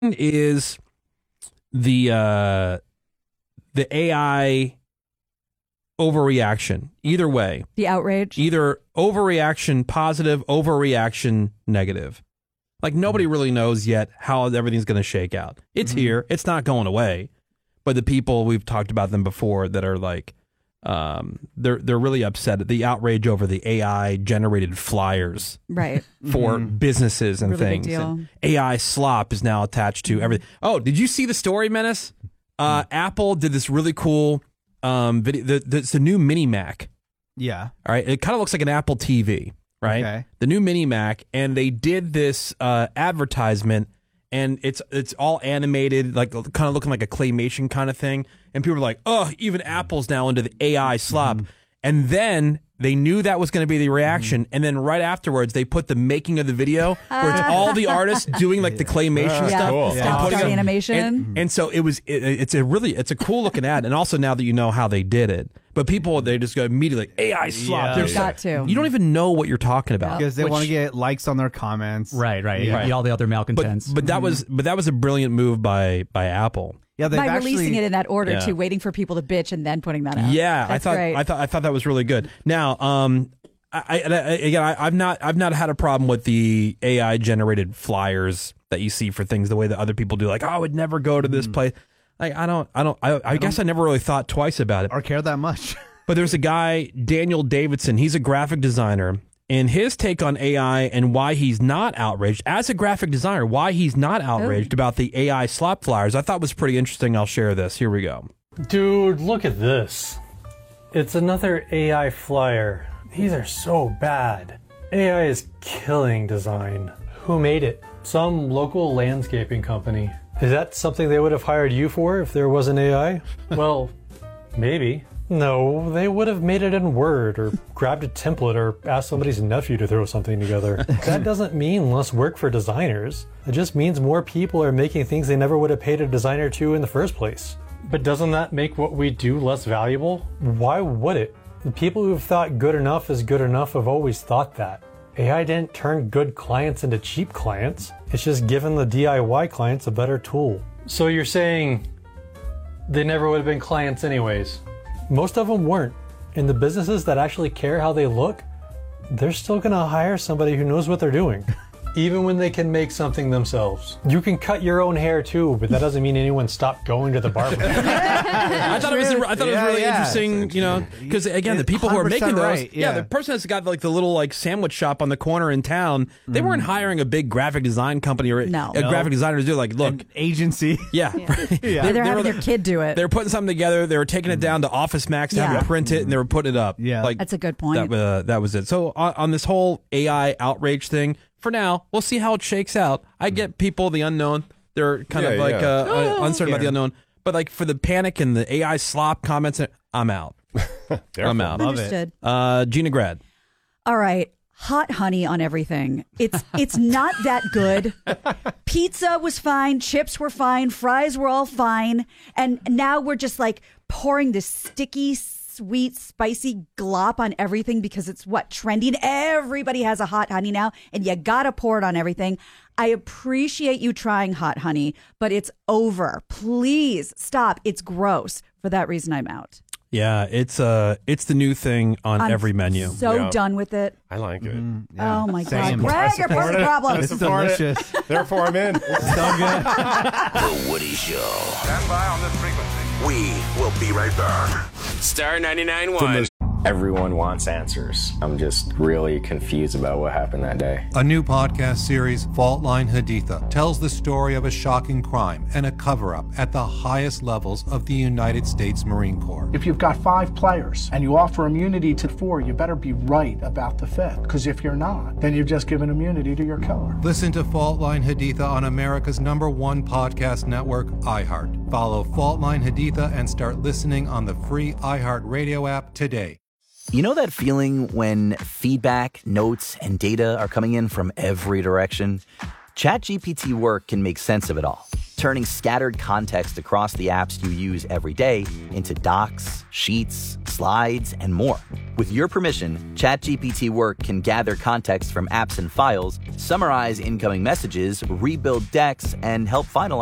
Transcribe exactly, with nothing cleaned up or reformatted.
is the uh, the A I overreaction. Either way. The outrage? Either overreaction positive, overreaction negative. Like, nobody really knows yet how everything's going to shake out. It's mm-hmm. here. It's not going away. But the people, we've talked about them before, that are like, um, they're they're really upset at the outrage over the A I-generated flyers. Right. For mm-hmm. businesses and really things. Big deal. And A I slop is now attached to everything. Oh, did you see the story, Menace? Uh, mm-hmm. Apple did this really cool um, video. The, the, it's the new Mini Mac. Yeah. All right. It kind of looks like an Apple T V. Right, okay. The new Mini Mac, and they did this uh, advertisement, and it's it's all animated, like kind of looking like a claymation kind of thing. And people were like, "Oh, even Apple's now into the A I slop." Mm-hmm. And then they knew that was going to be the reaction, mm-hmm. and then right afterwards, they put the making of the video where it's all the artists doing like the claymation yeah. stuff, Cool. Yeah. and Start animation. And, and so it was. It, it's a really, it's a cool looking ad, and also now that you know how they did it. But people, they just go immediately, like, A I slop. Yeah. You've got to. You don't even know what you're talking about. Because they want to get likes on their comments. Right, right. Yeah. Right. All the other malcontents. But, but that was but that was a brilliant move by, by Apple. Yeah, by actually, releasing it in that order, yeah. too, waiting for people to bitch and then putting that out. Yeah, That's I thought great. I thought I thought that was really good. Now, um, I, I, I again, I, I've not I've not had a problem with the A I generated flyers that you see for things the way that other people do. Like, oh, I would never go to this mm. place. Like, I don't, I don't, I, I, I guess don't, I never really thought twice about it or care that much. But there's a guy, Daniel Davidson. He's a graphic designer, and his take on A I and why he's not outraged as a graphic designer, why he's not outraged oh. about the A I slop flyers, I thought was pretty interesting. I'll share this. Here we go. Dude, look at this. It's another A I flyer. These are so bad. A I is killing design. Who made it? Some local landscaping company. Is that something they would have hired you for if there was an A I? Well, maybe. No, they would have made it in Word or grabbed a template or asked somebody's nephew to throw something together. That doesn't mean less work for designers. It just means more people are making things they never would have paid a designer to in the first place. But doesn't that make what we do less valuable? Why would it? The people who've thought good enough is good enough have always thought that. A I didn't turn good clients into cheap clients. It's just given the D I Y clients a better tool. So you're saying they never would have been clients anyways? Most of them weren't. And the businesses that actually care how they look, they're still going to hire somebody who knows what they're doing. Even when they can make something themselves. You can cut your own hair too, but that doesn't mean anyone stopped going to the barber. I thought it was. I thought yeah, it was really yeah. interesting, you know, because again, the people who are making those, right, yeah. yeah, the person that's got like the little like sandwich shop on the corner in town, they mm. weren't hiring a big graphic design company or no. a no. graphic designer to do like, look, an agency. Yeah, yeah. yeah. They're, they're having were, their kid do it. They're putting something together. They were taking it down to Office Max to yeah. have it print it, and they were putting it up. Yeah, like that's a good point. That, uh, that was it. So on, on this whole A I outrage thing. For now, we'll see how it shakes out. I get people, the unknown, they're kind yeah, of like yeah. uh, oh, uncertain about the unknown. But like for the panic and the A I slop comments, I'm out. I'm out. Understood. Uh, Gina Grad. All right. Hot honey on everything. It's it's not that good. Pizza was fine. Chips were fine. Fries were all fine. And now we're just like pouring this sticky, sweet, spicy glop on everything because it's what? Trending. Everybody has a hot honey now, and you gotta pour it on everything. I appreciate you trying hot honey, but it's over. Please stop. It's gross. For that reason, I'm out. Yeah, it's uh, it's the new thing on I'm every menu. So yeah. done with it. I like it. Mm, yeah. Oh my Same. God, Greg, you're part of the problem. It's delicious. It. Therefore, I'm in. It's so good. The Woody Show. Stand by on this frequency. We will be right back. Star ninety-nine point one. Everyone wants answers. I'm just really confused about what happened that day. A new podcast series, Fault Line Haditha, tells the story of a shocking crime and a cover-up at the highest levels of the United States Marine Corps. If you've got five players and you offer immunity to four, you better be right about the fifth. Because if you're not, then you've just given immunity to your killer. Listen to Fault Line Haditha on America's number one podcast network, iHeart. Follow Fault Line Haditha and start listening on the free iHeart Radio app today. You know that feeling when feedback, notes, and data are coming in from every direction? ChatGPT Work can make sense of it all, turning scattered context across the apps you use every day into docs, sheets, slides, and more. With your permission, ChatGPT Work can gather context from apps and files, summarize incoming messages, rebuild decks, and help finalize